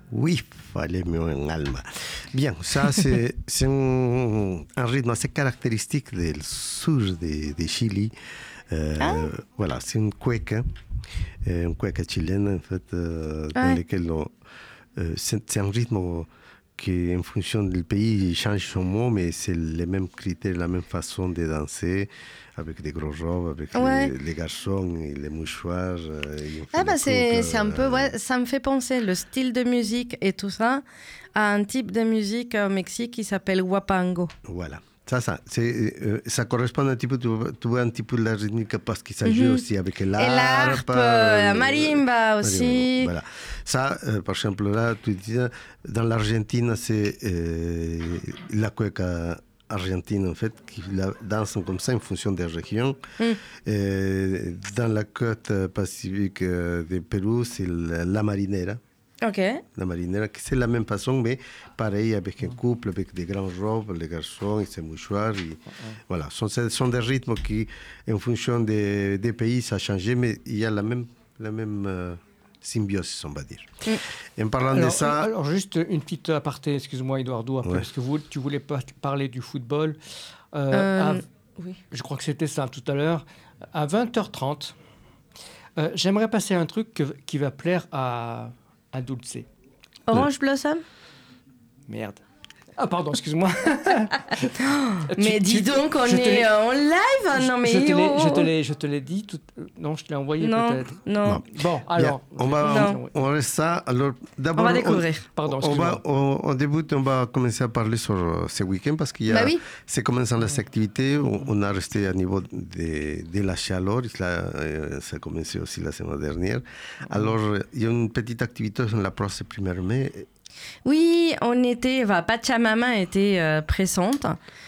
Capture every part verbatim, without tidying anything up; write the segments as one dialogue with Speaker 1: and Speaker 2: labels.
Speaker 1: Oui, fallait mieux en alma. Bien, ça c'est, c'est un, un rythme assez caractéristique du sud de, de Chili. Euh, ah. Voilà, c'est une cueca, une cueca chilienne en fait, euh, ouais. Dans lequel on, euh, c'est, c'est un rythme qui, en fonction du pays, change son mot, mais c'est les mêmes critères, la même façon de danser, avec des grosses robes, avec ouais. les, les garçons et les mouchoirs. Et
Speaker 2: ah bah c'est, couple, c'est un peu, ouais, ça me fait penser, le style de musique et tout ça, à un type de musique au Mexique qui s'appelle huapango.
Speaker 1: Voilà. Ça, ça, c'est, euh, ça correspond un petit peu, tu vois, un petit peu la rythmique parce qu'il s'agit mm-hmm. aussi avec l'arpe,
Speaker 2: la marimba aussi.
Speaker 1: Voilà. Ça, euh, par exemple, là, tu dis, dans l'Argentine, c'est euh, la cueca argentine, en fait, qui la danse comme ça en fonction des régions. Mm. Euh, dans la côte pacifique du Pérou, c'est la, la marinera.
Speaker 2: Okay.
Speaker 1: La marinera, c'est la même façon, mais pareil avec un couple, avec des grandes robes, les garçons et ses mouchoirs. Et, voilà, ce sont, sont des rythmes qui, en fonction des, des pays, ça a changé, mais il y a la même, la même euh, symbiose, on va dire. Mm. Et en parlant
Speaker 3: alors,
Speaker 1: de ça...
Speaker 3: Alors, juste une petite aparté, excuse-moi, Eduardo, après, ouais. parce que vous, tu voulais pas parler du football. Euh, euh, à, oui. Je crois que c'était ça tout à l'heure. À vingt heures trente, euh, j'aimerais passer un truc que, qui va plaire à... Un dulce.
Speaker 2: Orange Blossom ?
Speaker 3: Merde. Ah pardon, excuse-moi.
Speaker 2: mais tu, dis tu, donc, on est en live. Non mais
Speaker 3: je te, l'ai, je te l'ai, je te l'ai dit. Tout... Non, je te l'ai envoyé
Speaker 2: non,
Speaker 3: peut-être.
Speaker 2: Non. non.
Speaker 3: Bon, alors.
Speaker 1: Bien, on va, on, on reste ça. Alors, d'abord,
Speaker 2: on va découvrir.
Speaker 1: On,
Speaker 3: pardon,
Speaker 1: on va, on, on débute, on va commencer à parler sur ce week-end parce qu'il y a,
Speaker 2: bah oui.
Speaker 1: c'est commençant les activités. On, on a resté à niveau de, de la chaleur. Là, ça a commencé aussi la semaine dernière. Alors, il y a une petite activité sur la prochaine premier mai.
Speaker 2: Oui, on était, enfin, Pachamama était euh, présente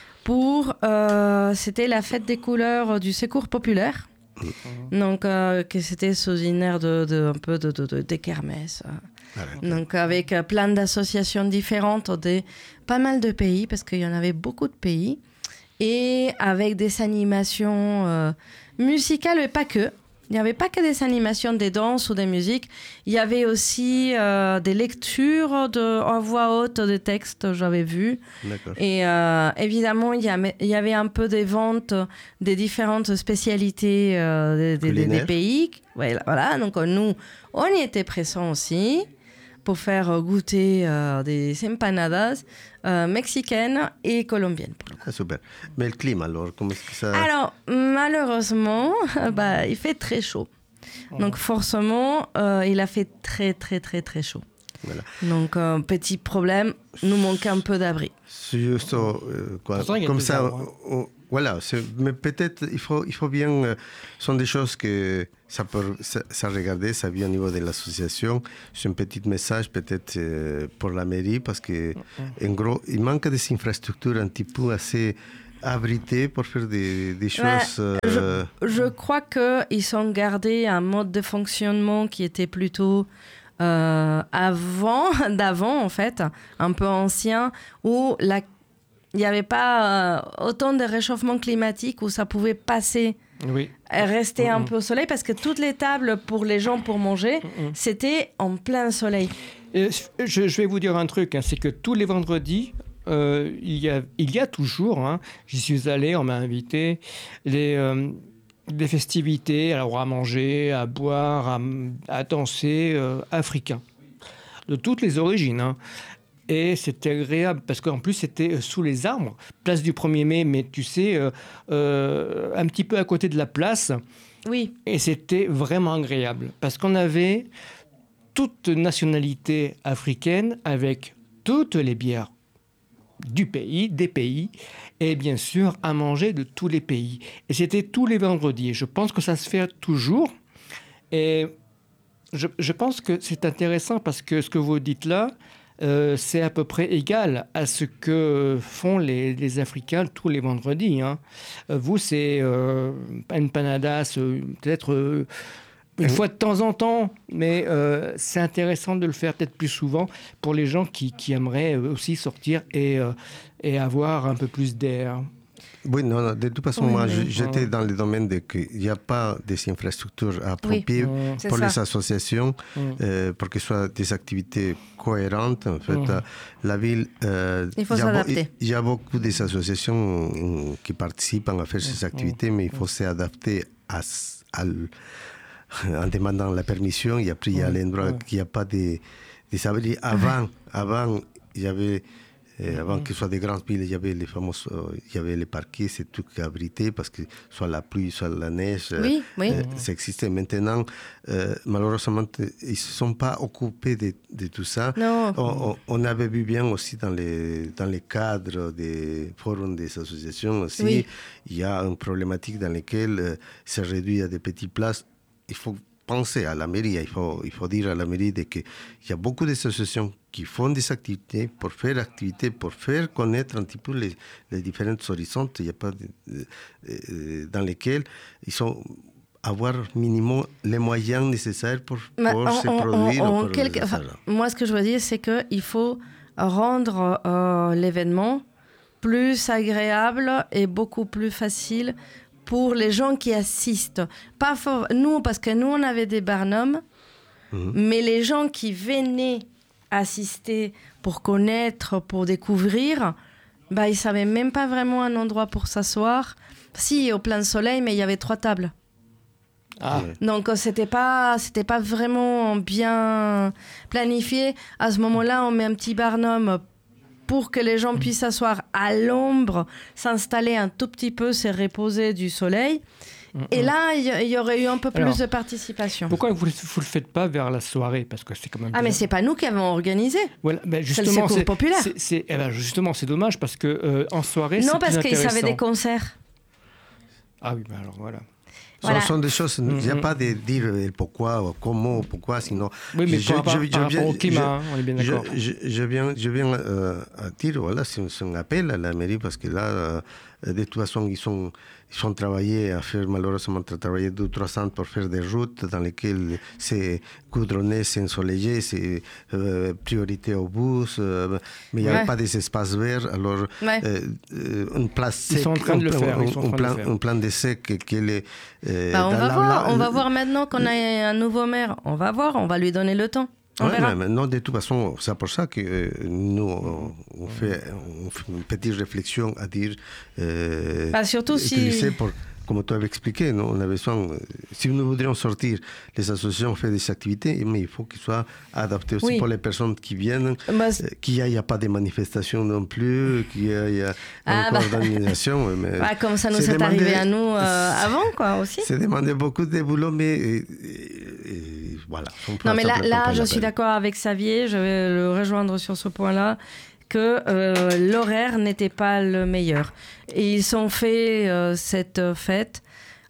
Speaker 2: pour, euh, c'était la fête des couleurs du Secours populaire. Mmh. Donc, euh, que c'était sous une aire de, de, un peu de, de, de, de kermesse. Ah, donc, avec euh, plein d'associations différentes de pas mal de pays, parce qu'il y en avait beaucoup de pays, et avec des animations euh, musicales, mais pas que. Il n'y avait pas que des animations, des danses ou des musiques. Il y avait aussi euh, des lectures de, en voix haute de textes, j'avais vu.
Speaker 1: D'accord.
Speaker 2: Et euh, évidemment, il y, a, il y avait un peu des ventes des différentes spécialités euh, des, des, des pays. Voilà, voilà, donc nous, on y était présents aussi pour faire goûter euh, des empanadas euh, mexicaines et colombiennes.
Speaker 1: Ah, super. Mais le climat, alors, comment est-ce que ça...
Speaker 2: Alors, malheureusement, bah, il fait très chaud. Donc, forcément, euh, il a fait très, très, très, très chaud.
Speaker 1: Voilà.
Speaker 2: Donc, euh, petit problème, nous manque un peu d'abri.
Speaker 1: C'est juste, euh, quoi, comme ça, on, voilà. C'est, mais peut-être, il faut, il faut bien... Euh, ce sont des choses que ça peut ça, ça regarder, ça vient au niveau de l'association. C'est un petit message peut-être euh, pour la mairie, parce que, mm-hmm. en gros, il manque des infrastructures un petit peu assez abritées pour faire des, des choses...
Speaker 2: Ouais, euh... je, je crois qu'ils ont gardé un mode de fonctionnement qui était plutôt... Euh, avant, d'avant en fait, un peu ancien, où la, il n'y avait pas euh, autant de réchauffement climatique, où ça pouvait passer,
Speaker 3: oui.
Speaker 2: et rester mm-hmm. un peu au soleil, parce que toutes les tables pour les gens pour manger, mm-hmm. c'était en plein soleil.
Speaker 3: Et je, je vais vous dire un truc, hein, c'est que tous les vendredis, euh, il, y a, il y a toujours, hein, j'y suis allé, on m'a invité, les... Euh, des festivités, alors à manger, à boire, à, à danser, euh, africains, de toutes les origines. Hein. Et c'était agréable, parce qu'en plus, c'était sous les arbres, place du premier mai, mais tu sais, euh, euh, un petit peu à côté de la place.
Speaker 2: Oui.
Speaker 3: Et c'était vraiment agréable, parce qu'on avait toute nationalité africaine, avec toutes les bières du pays, des pays, et bien sûr à manger de tous les pays. Et c'était tous les vendredis. Je pense que ça se fait toujours. Et je, je pense que c'est intéressant parce que ce que vous dites là, euh, c'est à peu près égal à ce que font les, les Africains tous les vendredis. Hein. Vous, c'est euh, empanadas, peut-être... Euh, une fois de temps en temps, mais euh, c'est intéressant de le faire peut-être plus souvent pour les gens qui, qui aimeraient aussi sortir et, euh, et avoir un peu plus d'air.
Speaker 1: Oui, non, non, de toute façon,
Speaker 2: Oui,
Speaker 1: moi,
Speaker 2: oui.
Speaker 1: j'étais dans le domaine de qu'il n'y a pas des infrastructures appropriées
Speaker 3: Oui,
Speaker 2: c'est
Speaker 1: pour
Speaker 2: ça.
Speaker 1: les associations,
Speaker 3: Mm.
Speaker 1: euh, pour que ce soit des activités cohérentes. En fait,
Speaker 3: Mm.
Speaker 1: euh, la ville, euh,
Speaker 2: Il faut
Speaker 1: y a beau-
Speaker 2: s'adapter.
Speaker 1: Il y a beaucoup d'associations euh, qui participent à faire ces activités, mais il faut s'adapter à, s- à l- en demandant la permission. Et après, il y a
Speaker 3: Mm.
Speaker 1: l'endroit
Speaker 3: Mm.
Speaker 1: qu'il n'y a pas de, des abris. Avant, avant, il y avait Et avant que ce soit des grandes villes, il y avait les fameux, euh, il y avait les parquets, c'est tout qui abrité parce que soit la pluie, soit la neige,
Speaker 2: Oui, oui.
Speaker 1: euh, ça existait. Maintenant, euh, malheureusement, ils ne se sont pas occupés de, de tout ça.
Speaker 2: Non.
Speaker 1: On, on, on avait vu bien aussi dans les, dans les cadres des forums des associations aussi,
Speaker 2: Oui.
Speaker 1: il y a une problématique dans laquelle euh, c'est réduit à des petites places. Il faut penser à la mairie, il faut, il faut dire à la mairie qu'il y a beaucoup d'associations qui font des activités pour faire activités, pour faire connaître un petit peu les, les différents horizons. Il y a pas de, de, de, dans lesquels ils sont avoir minimum les moyens nécessaires pour,
Speaker 2: Mais
Speaker 1: pour
Speaker 2: en-
Speaker 1: se
Speaker 2: en-
Speaker 1: produire.
Speaker 2: en- en
Speaker 1: pour
Speaker 2: quelque-
Speaker 1: les-
Speaker 2: enfin, moi, ce que je veux dire, c'est qu'il faut rendre euh, l'événement plus agréable et beaucoup plus facile pour les gens qui assistent. Pas for- nous, parce que nous, on avait des barnums,
Speaker 1: Mhm.
Speaker 2: mais les gens qui venaient assister pour connaître, pour découvrir, bah, ils ne savaient même pas vraiment un endroit pour s'asseoir. Si, au plein soleil, mais il y avait trois tables.
Speaker 3: Ah,
Speaker 1: Ouais.
Speaker 2: Donc, euh, c'était pas, c'était pas vraiment bien planifié. À ce moment-là, on met un petit barnum pour que les gens puissent s'asseoir à l'ombre, s'installer un tout petit peu, se reposer du soleil. Et là, il y, y aurait eu un peu plus
Speaker 3: Alors,
Speaker 2: de participation.
Speaker 3: pourquoi vous ne le faites pas vers la soirée? Parce que c'est quand même...
Speaker 2: Ah, mais
Speaker 3: bien.
Speaker 2: c'est pas nous qui avons organisé.
Speaker 3: Voilà, ben
Speaker 2: le
Speaker 3: justement,
Speaker 2: secours
Speaker 3: c'est
Speaker 2: populaire.
Speaker 3: c'est- c'est- eh ben justement, c'est dommage parce que euh, en soirée,
Speaker 2: Non,
Speaker 3: c'est
Speaker 2: parce
Speaker 3: plus
Speaker 2: qu'ils avaient
Speaker 3: intéressant.
Speaker 2: des concerts.
Speaker 3: Ah oui, ben alors voilà.
Speaker 1: Ce
Speaker 2: Voilà.
Speaker 1: sont des choses, il n'y a
Speaker 3: Mhm.
Speaker 1: pas de dire euh, pourquoi, ou comment, ou pourquoi, sinon...
Speaker 3: Oui, mais
Speaker 1: je-
Speaker 3: par, par-
Speaker 1: je- je
Speaker 3: par
Speaker 1: viens-
Speaker 3: rapport au climat,
Speaker 1: je-
Speaker 3: hein, on est bien
Speaker 1: Je,
Speaker 3: d'accord.
Speaker 1: je, je viens, je viens euh, à dire, voilà, c'est un, c'est un appel à la mairie parce que là, euh, de toute façon, ils sont, ils sont travaillés à faire, malheureusement, travailler deux ou trois ans pour faire des routes dans lesquelles c'est goudronné, c'est ensoleillé, c'est euh, priorité au bus, euh, mais il n'y avait
Speaker 2: Ouais.
Speaker 1: pas des espaces verts. Alors,
Speaker 2: Ouais.
Speaker 1: euh, euh, une place
Speaker 3: Ils
Speaker 1: sec,
Speaker 3: sont en train de
Speaker 1: un,
Speaker 3: le
Speaker 1: plan-
Speaker 3: faire, ils
Speaker 1: un-
Speaker 3: sont en
Speaker 1: un
Speaker 3: train de le
Speaker 1: plan,
Speaker 3: faire.
Speaker 1: un plan de sec qui est... euh,
Speaker 2: Bah, on
Speaker 1: dans
Speaker 2: va
Speaker 1: la-
Speaker 2: voir,
Speaker 1: la-
Speaker 2: on va voir maintenant qu'on a un nouveau maire. On va voir, on va lui donner le temps. On
Speaker 1: Ouais,
Speaker 2: verra.
Speaker 1: mais maintenant, de toute façon, c'est pour ça que euh, nous, on, on fait, on fait une petite réflexion à dire... Euh,
Speaker 2: Bah, surtout si-
Speaker 1: utiliser pour, comme tu avais expliqué, non, on a besoin... euh, si nous voudrions sortir, les associations font des activités, mais il faut qu'ils soient adaptés aussi
Speaker 2: Oui.
Speaker 1: pour les personnes qui viennent,
Speaker 2: Bah, c-
Speaker 1: euh, qu'il n'y ait pas de manifestations non plus, qu'il y ait une
Speaker 2: Ah, bah.
Speaker 1: coordination. Mais
Speaker 2: bah, comme ça nous
Speaker 1: c'est
Speaker 2: est
Speaker 1: demandé-
Speaker 2: arrivé à nous euh, avant, quoi, aussi.
Speaker 1: C'est demandé beaucoup de boulot, mais euh, euh, voilà. on peut-
Speaker 2: Non, mais
Speaker 1: ça
Speaker 2: là,
Speaker 1: peut- on
Speaker 2: là
Speaker 1: peut
Speaker 2: je
Speaker 1: la
Speaker 2: suis
Speaker 1: peine.
Speaker 2: d'accord avec Xavier, je vais le rejoindre sur ce point-là, que euh, l'horaire n'était pas le meilleur. Et ils ont fait euh, cette fête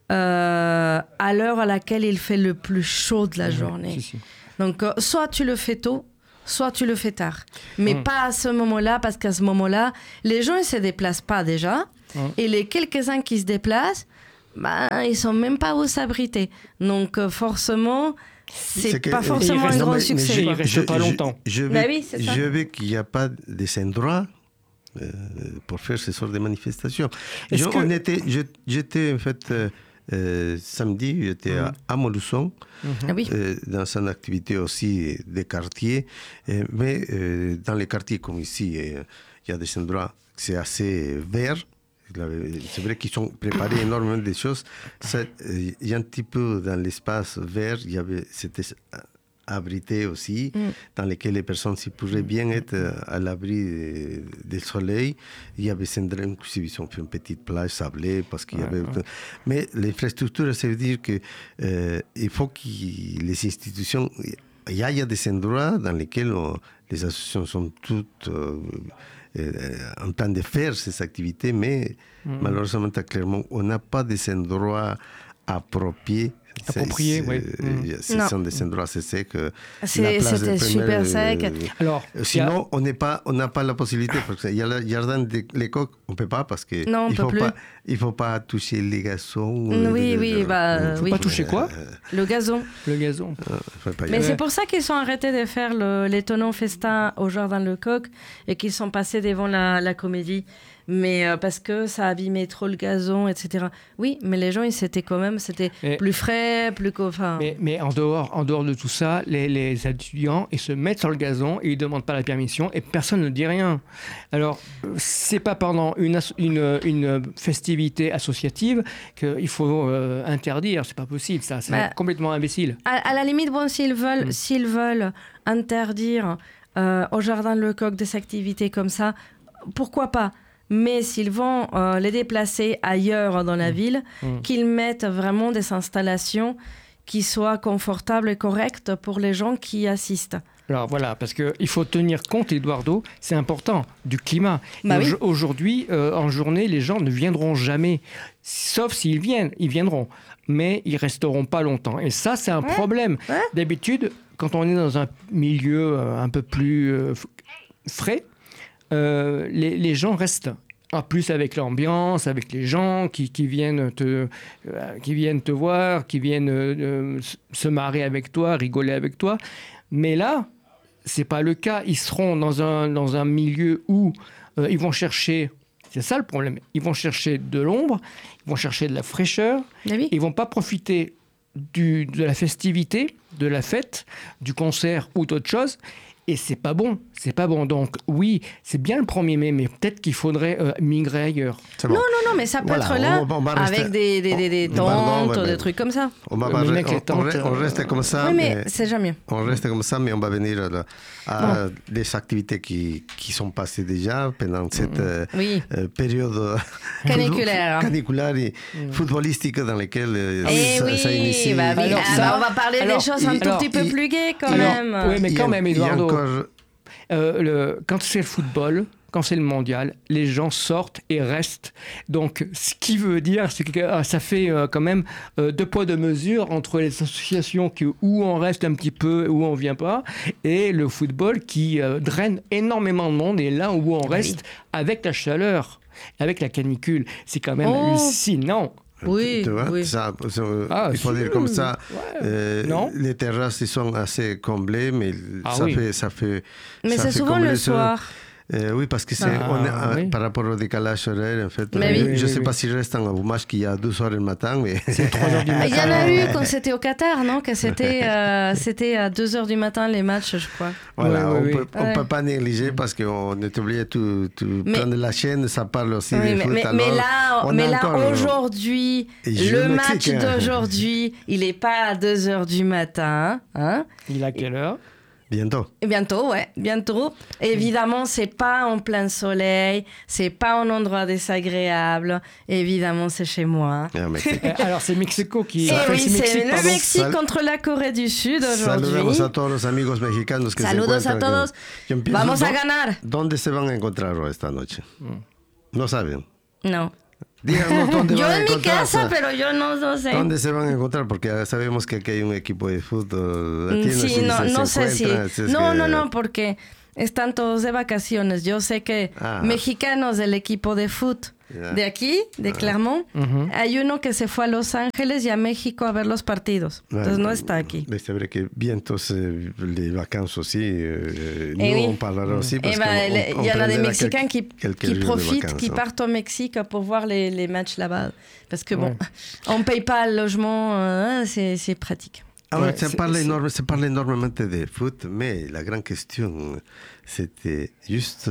Speaker 2: euh, à l'heure à laquelle il fait le plus chaud de la journée.
Speaker 3: Si, si.
Speaker 2: Donc, euh, soit tu le fais tôt, soit tu le fais tard. Mais
Speaker 3: Mm.
Speaker 2: pas à ce moment-là, parce qu'à ce moment-là, les gens ne se déplacent pas déjà.
Speaker 3: Mm.
Speaker 2: Et les quelques-uns qui se déplacent, ben, ils ne sont même pas où s'abriter. Donc, euh, forcément, c'est
Speaker 1: C'est que-
Speaker 2: pas
Speaker 1: et-
Speaker 2: forcément
Speaker 3: et il
Speaker 2: un
Speaker 3: reste-
Speaker 2: grand
Speaker 1: mais- mais
Speaker 2: succès.
Speaker 3: j'ai-
Speaker 2: quoi.
Speaker 3: il reste pas longtemps.
Speaker 1: Je,
Speaker 2: Bah
Speaker 1: veux,
Speaker 2: oui, c'est ça.
Speaker 1: je veux qu'il n'y a pas des endroits euh, pour faire ce genre de manifestations.
Speaker 3: Est-ce
Speaker 1: Je-
Speaker 3: que-
Speaker 1: on était, je- j'étais en fait euh, euh, samedi, j'étais à, à Montluçon,
Speaker 2: Ah oui.
Speaker 1: euh, dans une activité aussi des quartiers, euh, mais euh, dans les quartiers comme ici, euh, il y a des endroits c'est assez vert. C'est vrai qu'ils ont préparé énormément de choses. Ça, euh, il y a un petit peu dans l'espace vert, il y avait, c'était abrité aussi,
Speaker 2: Mm.
Speaker 1: dans lequel les personnes s'y pourraient bien être euh, à l'abri euh, du soleil. Il y avait inclusive, ils ont fait une petite plage sablée parce qu'il y avait.
Speaker 3: ouais.
Speaker 1: Mais l'infrastructure, ça veut dire que euh, il faut que les institutions, il y a, il y a des endroits dans lesquels on- les associations sont toutes euh, euh, en train de faire ces activités, mais
Speaker 3: Mm.
Speaker 1: malheureusement, clairement, on n'a pas des endroits appropriés
Speaker 3: approprié, oui.
Speaker 1: Ce sont des endroits assez secs.
Speaker 2: C'était super sec.
Speaker 1: Euh, Alors, sinon, a... on n'est pas, on n'a pas la possibilité parce qu'il y a le jardin des de coques, on peut pas parce que
Speaker 2: non, on
Speaker 1: il
Speaker 2: peut
Speaker 1: faut
Speaker 2: plus.
Speaker 1: pas, il faut pas toucher les gazons.
Speaker 2: Oui,
Speaker 1: le,
Speaker 2: oui,
Speaker 1: le,
Speaker 2: bah,
Speaker 3: faut
Speaker 2: oui.
Speaker 3: pas toucher quoi?
Speaker 2: Le gazon.
Speaker 3: Le gazon.
Speaker 1: Euh,
Speaker 2: Mais ouais. C'est pour ça qu'ils sont arrêtés de faire le, l'étonnant festin au jardin Le Coq et qu'ils sont passés devant la, la comédie. Mais euh, parce que ça abîmait trop le gazon, et cetera. Oui, mais les gens, ils c'était quand même, c'était mais, plus frais, plus enfin.
Speaker 3: Mais, mais en dehors, en dehors de tout ça, les, les étudiants, ils se mettent sur le gazon et ils demandent pas la permission et personne ne dit rien. Alors, c'est pas pendant une une, une festivité associative qu'il faut euh, interdire. C'est pas possible, ça. C'est bah, complètement imbécile.
Speaker 2: À, à la limite, bon, s'ils veulent, mmh. s'ils veulent interdire euh, au jardin Le Coq des activités comme ça, pourquoi pas? Mais s'ils vont euh, les déplacer ailleurs dans la mmh. ville, mmh. qu'ils mettent vraiment des installations qui soient confortables et correctes pour les gens qui assistent.
Speaker 3: Alors voilà, parce qu'il faut tenir compte, Eduardo, c'est important, du climat.
Speaker 2: Bah oui.
Speaker 3: Aujourd'hui, euh, en journée, les gens ne viendront jamais. Sauf s'ils viennent, ils viendront. Mais ils ne resteront pas longtemps. Et ça, c'est un ouais. problème.
Speaker 2: Ouais.
Speaker 3: D'habitude, quand on est dans un milieu euh, un peu plus euh, frais, Euh, les, les gens restent. En plus avec l'ambiance, avec les gens qui, qui, viennent, te, euh, qui viennent te voir, qui viennent euh, se marrer avec toi, rigoler avec toi. Mais là, ce n'est pas le cas. Ils seront dans un, dans un milieu où euh, ils vont chercher, c'est ça le problème, ils vont chercher de l'ombre, ils vont chercher de la fraîcheur,
Speaker 2: oui.
Speaker 3: ils ne vont pas profiter du, de la festivité, de la fête, du concert ou d'autre chose. Et c'est pas bon, c'est pas bon. Donc oui, c'est bien le premier mai, mais peut-être qu'il faudrait euh, migrer ailleurs.
Speaker 2: Bon. Non, non, non, mais ça peut voilà, être là, on, on avec rester... des, des, des, des tentes, pardon, ouais, des trucs comme ça.
Speaker 1: On, va on, on, on reste comme ça.
Speaker 2: Oui, mais, mais c'est jamais.
Speaker 1: On reste comme ça, mais on va venir à, à bon. des activités qui, qui sont passées déjà pendant cette mmh.
Speaker 2: oui.
Speaker 1: euh, période
Speaker 2: caniculaire,
Speaker 1: caniculaire et mmh. footballistique dans laquelle euh,
Speaker 2: et
Speaker 1: ça,
Speaker 2: oui,
Speaker 1: ça initie.
Speaker 2: Bah, oui.
Speaker 3: Alors,
Speaker 2: ah,
Speaker 3: ça,
Speaker 2: bah, on va parler alors, des choses un tout petit peu plus gaies quand même.
Speaker 3: Oui, mais quand même, Eduardo. Euh, le, quand c'est le football, quand c'est le mondial, les gens sortent et restent. Donc, ce qui veut dire, c'est que ah, ça fait euh, quand même euh, deux poids deux mesures entre les associations qui, où on reste un petit peu, où on vient pas, et le football qui euh, draine énormément de monde, et là où on reste oui. avec la chaleur, avec la canicule, c'est quand même
Speaker 2: oh.
Speaker 3: hallucinant.
Speaker 2: Oui,
Speaker 1: tu vois,
Speaker 2: oui.
Speaker 1: Ça, ça, ah, il faut si, dire comme ça.
Speaker 3: Ouais.
Speaker 1: Euh,
Speaker 3: non
Speaker 1: les terrasses ils sont assez comblées, mais
Speaker 3: ah,
Speaker 1: ça,
Speaker 3: oui.
Speaker 1: fait, ça fait.
Speaker 2: Mais
Speaker 1: ça
Speaker 2: c'est
Speaker 1: fait
Speaker 2: souvent le
Speaker 1: ce...
Speaker 2: soir.
Speaker 1: Euh, oui, parce que c'est
Speaker 3: ah,
Speaker 1: on est,
Speaker 3: oui.
Speaker 1: par rapport au décalage horaire, en fait.
Speaker 2: Mais
Speaker 1: euh,
Speaker 2: oui.
Speaker 1: Je ne
Speaker 3: oui,
Speaker 1: sais
Speaker 3: oui.
Speaker 1: pas si je reste en un match qui a douze heures le matin, mais.
Speaker 3: C'est trois heures du matin.
Speaker 2: Il y en a eu quand c'était au Qatar, non? Que c'était, euh, c'était à deux heures du matin les matchs, je crois.
Speaker 1: Voilà,
Speaker 3: oui,
Speaker 1: on
Speaker 3: oui,
Speaker 1: peut,
Speaker 3: oui.
Speaker 1: on
Speaker 2: ouais.
Speaker 1: peut pas négliger parce qu'on est obligé de tout, tout
Speaker 2: mais,
Speaker 1: prendre la chaîne, ça parle aussi
Speaker 2: oui,
Speaker 1: des
Speaker 2: mais,
Speaker 1: foot.
Speaker 2: mais,
Speaker 1: Alors,
Speaker 2: mais là, mais là
Speaker 1: encore,
Speaker 2: aujourd'hui, le match hein. d'aujourd'hui, il n'est pas à deux heures du matin. Hein?
Speaker 3: Il est à quelle heure?
Speaker 1: Bientôt.
Speaker 2: Et bientôt, ouais, bientôt. Évidemment, c'est pas en plein soleil, c'est pas un endroit désagréable. Évidemment, c'est chez moi.
Speaker 1: Ah,
Speaker 3: alors, c'est Mexico qui.
Speaker 2: Et oui, c'est
Speaker 3: Mexique,
Speaker 2: le
Speaker 3: pardon.
Speaker 2: Mexique Sal- contre la Corée du Sud aujourd'hui.
Speaker 1: Saludamos a todos los amigos mexicanos que
Speaker 2: Saludos
Speaker 1: se
Speaker 2: a todos.
Speaker 1: Que, que
Speaker 2: Vamos a ganar.
Speaker 1: ¿Dónde se van a encontrar esta noche? Mm. No saben.
Speaker 2: No.
Speaker 1: Díganos dónde
Speaker 2: yo
Speaker 1: van a
Speaker 2: en mi
Speaker 1: encontrarse.
Speaker 2: casa, pero yo no, no sé.
Speaker 1: ¿Dónde se van a encontrar? Porque sabemos que aquí hay un equipo de fútbol.
Speaker 2: Sí,
Speaker 1: si
Speaker 2: no,
Speaker 1: se,
Speaker 2: no
Speaker 1: se
Speaker 2: sé si. No, que... no, no, porque están todos de vacaciones. Yo sé que ah. mexicanos del equipo de fútbol yeah. de aquí, de ah. Clermont, uh-huh. hay uno que se fue a Los Ángeles y a México a ver los partidos. Ah, entonces no está aquí.
Speaker 1: Mais c'est vrai que bientôt les vacances aussi, euh, nous
Speaker 2: oui.
Speaker 1: on parlera aussi parce
Speaker 2: eh ben, il y en a des Mexicains qui, qui profitent, qui partent au Mexique pour voir les, les matchs là-bas. Parce que bon, ouais. on ne paye pas le logement, hein, c'est, c'est pratique.
Speaker 1: Alors, ouais, ça, parle énorme, ça parle énormément de foot, mais la grande question, c'était juste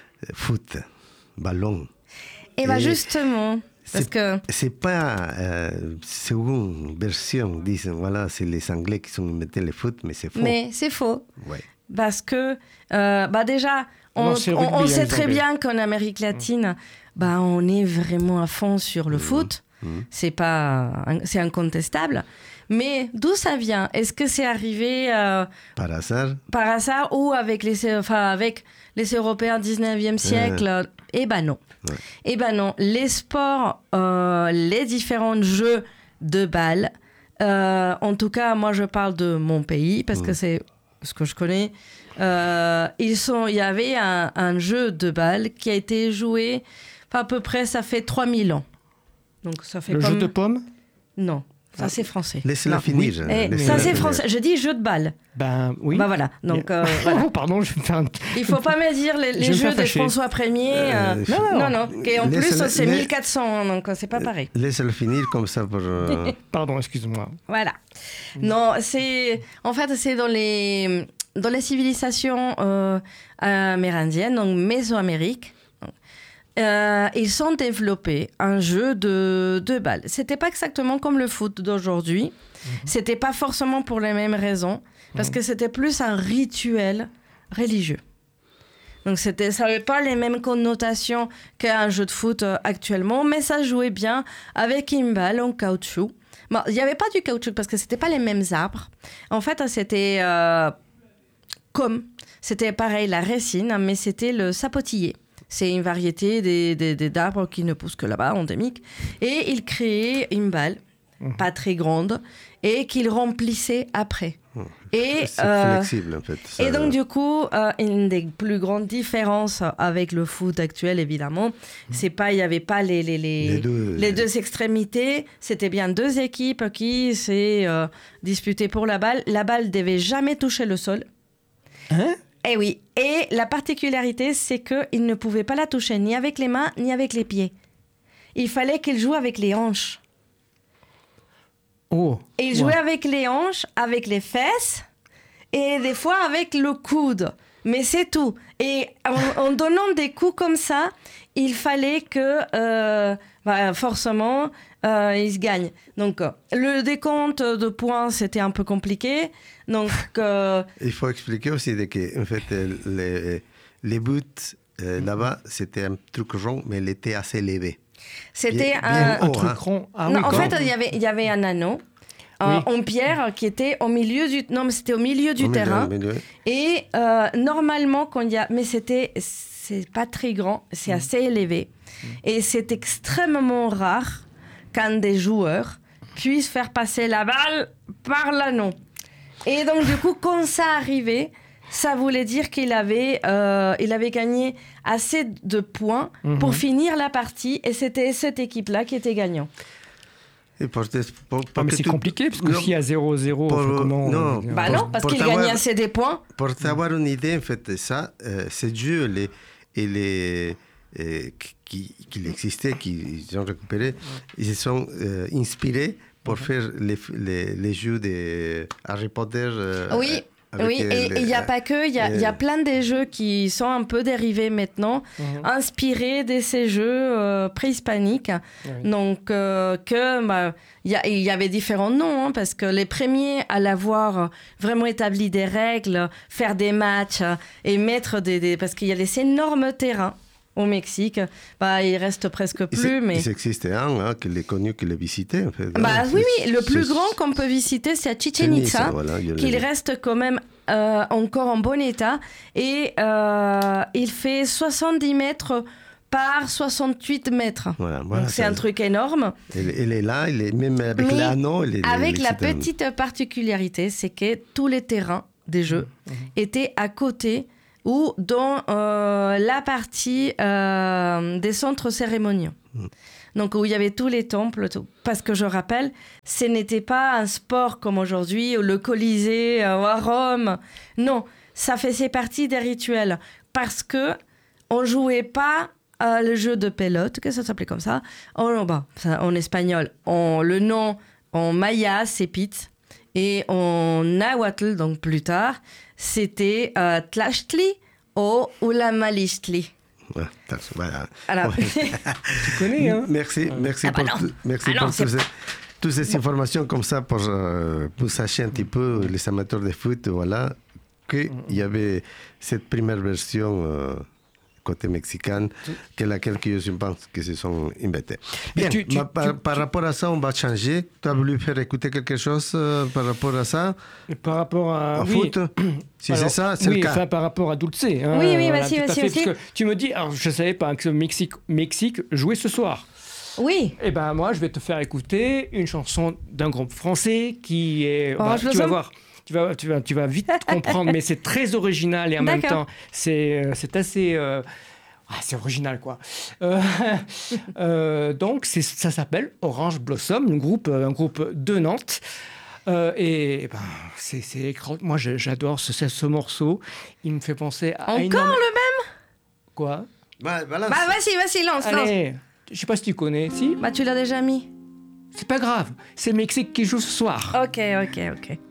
Speaker 1: foot, ballon.
Speaker 2: Et, et bien justement, parce
Speaker 1: c'est,
Speaker 2: que...
Speaker 1: C'est pas, euh, seconde version, disent, voilà, c'est les Anglais qui ont inventé le foot, mais c'est faux.
Speaker 2: Mais c'est faux.
Speaker 1: Ouais.
Speaker 2: Parce que, euh, bah déjà, on, non, on, on sait très bien qu'en Amérique latine, mmh. bah, on est vraiment à fond sur le mmh. foot. Mmh. C'est pas, c'est incontestable. Mais d'où ça vient? Est-ce que c'est arrivé euh,
Speaker 1: par hasard?
Speaker 2: Par hasard ou avec les, enfin, avec les Européens du dix-neuvième siècle? Euh. Eh ben non. Ouais. Eh ben non. Les sports, euh, les différents jeux de balles Euh, en tout cas, moi, je parle de mon pays parce mmh. que c'est ce que je connais. Euh, ils sont, il y avait un, un jeu de balle qui a été joué à peu près, ça fait trois mille ans. Donc, ça fait
Speaker 3: Le
Speaker 2: comme...
Speaker 3: jeu de pommes ?
Speaker 2: Non. Ça, c'est français.
Speaker 1: Laissez-la finir.
Speaker 2: Oui. Eh, ça, c'est français. Je dis jeu de balle.
Speaker 3: Ben oui.
Speaker 2: Ben voilà. Donc,
Speaker 3: Mais...
Speaker 2: euh, voilà.
Speaker 3: Oh, pardon, je vais me faire un...
Speaker 2: Il ne faut pas me dire les, les jeux de François Ier. Euh... Euh, non, non. non, non. Et en plus, c'est mille quatre cents, donc c'est pas pareil.
Speaker 1: Laissez-le finir comme ça pour... Euh...
Speaker 3: pardon, excuse-moi.
Speaker 2: Voilà. Non, c'est... En fait, c'est dans les, dans les civilisations euh, amérindiennes, donc Mésoamérique. Euh, ils ont développé un jeu de, de balles. C'était pas exactement comme le foot d'aujourd'hui. Mm-hmm. C'était pas forcément pour les mêmes raisons, parce mm-hmm. que c'était plus un rituel religieux. Donc c'était, ça n'avait pas les mêmes connotations qu'un jeu de foot euh, actuellement, mais ça jouait bien avec une balle en caoutchouc. Bon, il n'y avait pas du caoutchouc parce que c'était pas les mêmes arbres. En fait, c'était euh, comme, c'était pareil la résine, mais c'était le sapotillier. C'est une variété des, des, des d'arbres qui ne poussent que là-bas, endémique. Et il créait une balle, mmh. pas très grande, et qu'il remplissait après.
Speaker 1: Mmh.
Speaker 2: Et,
Speaker 1: c'est
Speaker 2: euh,
Speaker 1: flexible, en fait. Ça...
Speaker 2: Et donc, du coup, euh, une des plus grandes différences avec le foot actuel, évidemment, mmh. c'est pas, il n'y avait pas les, les, les, les, deux, les deux extrémités. C'était bien deux équipes qui s'est euh, disputaient pour la balle. La balle ne devait jamais toucher le sol.
Speaker 3: Hein ?
Speaker 2: Eh oui, et la particularité, c'est qu'il ne pouvait pas la toucher ni avec les mains, ni avec les pieds. Il fallait qu'il joue avec les hanches.
Speaker 3: Oh.
Speaker 2: Et il jouait ouais. avec les hanches, avec les fesses, et des fois avec le coude. Mais c'est tout. Et en, en donnant des coups comme ça, il fallait que, euh, bah, forcément, euh, il se gagne. Donc, le décompte de points, c'était un peu compliqué. Donc, euh...
Speaker 1: il faut expliquer aussi que, en fait, les, les buts euh, là-bas, c'était un truc rond, mais il était assez élevé.
Speaker 2: C'était
Speaker 1: bien,
Speaker 2: un,
Speaker 1: bien haut,
Speaker 3: un truc
Speaker 1: hein.
Speaker 3: rond. Ah,
Speaker 2: non,
Speaker 3: oui,
Speaker 2: en
Speaker 3: quand...
Speaker 2: fait, il y avait, il y avait un anneau. Euh, oui. En pierre qui était au milieu du non mais c'était au milieu du au terrain milieu, milieu. Et euh, normalement quand il y a mais c'était c'est pas très grand, c'est mmh. assez élevé mmh. et c'est extrêmement rare qu'un des joueurs puisse faire passer la balle par l'anneau. Et donc du coup quand ça arrivait, ça voulait dire qu'il avait euh, il avait gagné assez de points mmh. pour finir la partie et c'était cette équipe là qui était gagnant.
Speaker 1: Pour, pour, pour
Speaker 3: ah, mais c'est
Speaker 1: tu...
Speaker 3: compliqué, parce que s'il y a zéro zéro, comment...
Speaker 1: Non,
Speaker 2: bah non, parce qu'il gagnait assez des points.
Speaker 1: Pour avoir une idée, en fait, ça, euh, ce jeu, les, et les, euh, qui, qui existait, qu'ils ont récupéré, ils se sont euh, inspirés pour faire les, les, les jeux de Harry Potter. Euh,
Speaker 2: oui. Oui, et il n'y a pas que, il y, y a plein de jeux qui sont un peu dérivés maintenant, mmh. inspirés de ces jeux euh, préhispaniques. Oui. Donc, euh, que, bah, il y, y avait différents noms, hein, parce que les premiers à l'avoir vraiment établi des règles, faire des matchs et mettre des... des parce qu'il y a des énormes terrains au Mexique, bah, il reste presque plus.
Speaker 1: Il,
Speaker 2: mais...
Speaker 1: il existait un hein, qui est connu, qui l'a visité. En fait,
Speaker 2: bah,
Speaker 1: hein,
Speaker 2: oui, oui, le plus grand qu'on peut visiter, c'est à Chichen Itza, voilà, qu'il reste quand même euh, encore en bon état. Et euh, il fait soixante-dix mètres par soixante-huit mètres. Voilà, voilà, donc c'est un truc énorme.
Speaker 1: Il, il est là, il est, même avec mais l'anneau. Il est,
Speaker 2: avec
Speaker 1: il est
Speaker 2: la petite particularité, c'est que tous les terrains des jeux mmh. étaient à côté ou dans euh, la partie euh, des centres cérémoniaux. Mmh. Donc, où il y avait tous les temples. Tout. Parce que je rappelle, ce n'était pas un sport comme aujourd'hui, le Colisée euh, à Rome. Non, ça faisait partie des rituels. Parce qu'on ne jouait pas euh, le jeu de pelote, que ça s'appelait comme ça. En, bah, ça, en espagnol, on, le nom en maya, c'est pit. Et en nahuatl, donc plus tard, c'était euh, Tlachtli ou Ulamalistli.
Speaker 1: Voilà.
Speaker 2: Alors,
Speaker 1: ouais.
Speaker 3: Tu connais, hein?
Speaker 1: Merci, merci
Speaker 2: ah bah
Speaker 1: pour, t- merci
Speaker 2: ah
Speaker 1: pour
Speaker 2: non,
Speaker 1: toutes, ces, toutes ces informations comme ça pour, euh, pour sacher un petit peu les amateurs de foot, voilà, qu'il y avait cette première version euh, côté mexicain, que laquelle que je pense que se sont inventés. Bien, tu, tu, ma, par, tu, par rapport à ça, on va changer. Tu as voulu faire écouter quelque chose euh, par rapport à ça?
Speaker 3: Par rapport à...
Speaker 1: Au
Speaker 3: oui.
Speaker 1: foot Si c'est ça, c'est
Speaker 3: oui,
Speaker 1: le cas.
Speaker 3: Enfin, par rapport à Dulce. Hein,
Speaker 2: oui, oui,
Speaker 3: voilà,
Speaker 2: vas-y, vas-y, vas-y.
Speaker 3: Tu me dis, alors, je ne savais pas que le Mexique, Mexique jouait ce soir.
Speaker 2: Oui.
Speaker 3: Eh ben moi, je vais te faire écouter une chanson d'un groupe français qui est...
Speaker 2: Oh,
Speaker 3: bah,
Speaker 2: je
Speaker 3: tu
Speaker 2: le
Speaker 3: vas
Speaker 2: sens.
Speaker 3: voir, tu vas, tu, vas, tu vas vite comprendre, mais c'est très original et en même
Speaker 2: D'accord.
Speaker 3: temps, c'est, euh, c'est assez... euh, ah, c'est original, quoi. Euh, euh, donc, c'est, ça s'appelle Orange Blossom, un groupe, un groupe de Nantes. Euh, et ben, c'est, c'est moi, je, j'adore ce, ce morceau. Il me fait penser à...
Speaker 2: Encore
Speaker 3: énorme...
Speaker 2: le même?
Speaker 3: Quoi?
Speaker 1: Bah, balance.
Speaker 2: Bah vas-y, vas-y, lance, lance.
Speaker 3: Allez, je sais pas si tu connais, si?
Speaker 2: Bah tu l'as déjà mis.
Speaker 3: C'est pas grave, c'est le Mexique qui joue ce soir.
Speaker 2: Ok, ok, ok.